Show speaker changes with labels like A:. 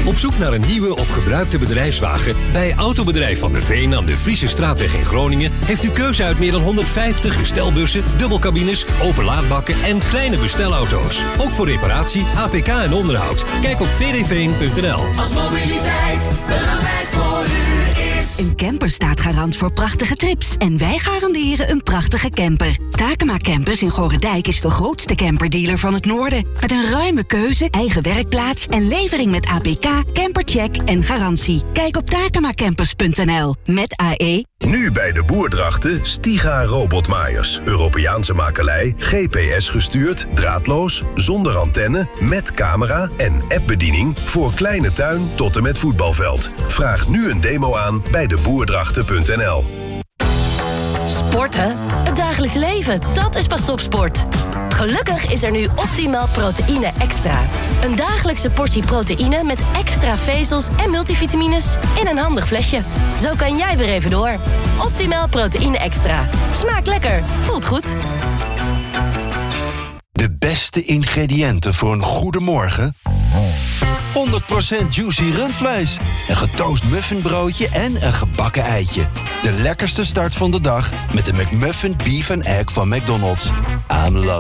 A: Op zoek naar een nieuwe of gebruikte bedrijfswagen? Bij Autobedrijf Van der Veen aan de Friese Straatweg in Groningen heeft u keuze uit meer dan 150 bestelbussen, dubbelcabines, openlaadbakken en kleine bestelauto's. Ook voor reparatie, APK en onderhoud. Kijk op vdveen.nl.
B: Als mobiliteit belangrijk voor u is.
C: Een camper staat garant voor prachtige trips. En wij garanderen een prachtige camper. Takema Campers in Gorredijk is de grootste camperdealer van het noorden. Met een ruime keuze, eigen werkplaats en levering met APK, campercheck en garantie. Kijk op takemacampers.nl met AE.
D: Nu bij de Boerdrachten Stiga robotmaaiers. Europeaanse makelij, GPS gestuurd, draadloos, zonder antenne, met camera en appbediening voor kleine tuin tot en met voetbalveld. Vraag nu een demo aan bij deboerdrachten.nl.
E: Sporten? Het dagelijks leven, dat is pas topsport. Gelukkig is er nu Optimal Proteïne Extra. Een dagelijkse portie proteïne met extra vezels en multivitamines in een handig flesje. Zo kan jij weer even door. Optimal Proteïne Extra. Smaakt lekker, voelt goed.
F: De beste ingrediënten voor een goede morgen? 100% juicy rundvlees, een getoast muffinbroodje en een gebakken eitje. De lekkerste start van de dag met de McMuffin Beef and Egg van McDonald's. I'm loving